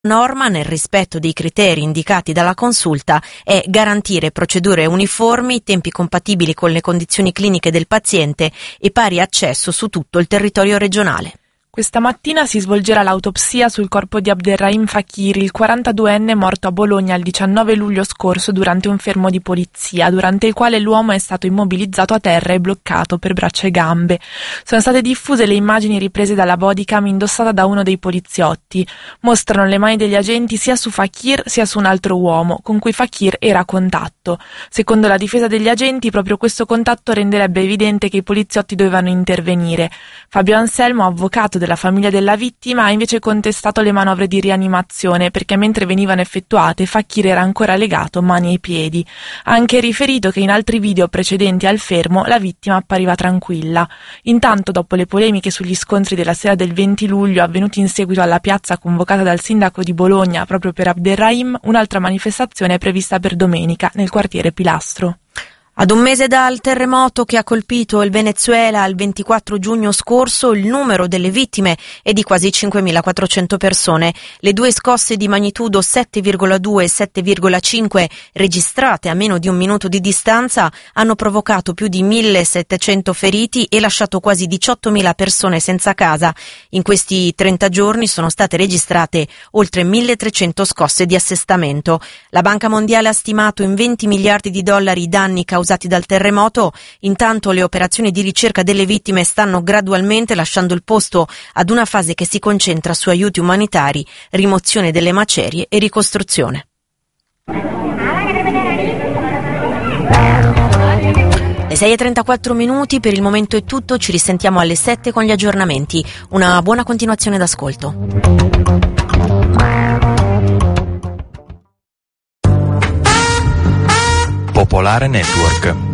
norma, nel rispetto dei criteri indicati dalla consulta, è garantire procedure uniformi, tempi compatibili con le condizioni cliniche del paziente e pari accesso su tutto il territorio regionale. Questa mattina si svolgerà l'autopsia sul corpo di Abderrahim Fakiri, il 42enne morto a Bologna il 19 luglio scorso durante un fermo di polizia, durante il quale l'uomo è stato immobilizzato a terra e bloccato per braccia e gambe. Sono state diffuse le immagini riprese dalla bodycam indossata da uno dei poliziotti. Mostrano le mani degli agenti sia su Fakir sia su un altro uomo, con cui Fakir era a contatto. Secondo la difesa degli agenti, proprio questo contatto renderebbe evidente che i poliziotti dovevano intervenire. Fabio Anselmo, avvocato della famiglia della vittima, ha invece contestato le manovre di rianimazione perché mentre venivano effettuate Fakir era ancora legato mani e piedi. Ha anche riferito che in altri video precedenti al fermo la vittima appariva tranquilla. Intanto, dopo le polemiche sugli scontri della sera del 20 luglio avvenuti in seguito alla piazza convocata dal sindaco di Bologna proprio per Abderrahim, un'altra manifestazione è prevista per domenica nel quartiere Pilastro. Ad un mese dal terremoto che ha colpito il Venezuela il 24 giugno scorso, il numero delle vittime è di quasi 5.400 persone. Le due scosse di magnitudo 7,2 e 7,5 registrate a meno di un minuto di distanza hanno provocato più di 1.700 feriti e lasciato quasi 18.000 persone senza casa. In questi 30 giorni sono state registrate oltre 1.300 scosse di assestamento. La Banca Mondiale ha stimato in 20 miliardi di dollari i danni causati dal terremoto. Intanto le operazioni di ricerca delle vittime stanno gradualmente lasciando il posto ad una fase che si concentra su aiuti umanitari, rimozione delle macerie e ricostruzione. Le 6:34, per il momento è tutto, ci risentiamo alle 7 con gli aggiornamenti. Una buona continuazione d'ascolto. Popolare Network.